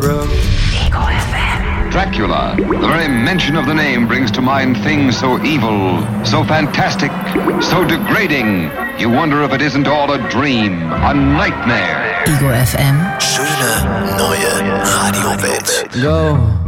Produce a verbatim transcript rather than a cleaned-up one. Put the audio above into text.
Ego F M. Dracula. The very mention of the name brings to mind things so evil, so fantastic, so degrading. You wonder if it isn't all a dream, a nightmare. Ego F M. Schöne neue Radiowelt. Go.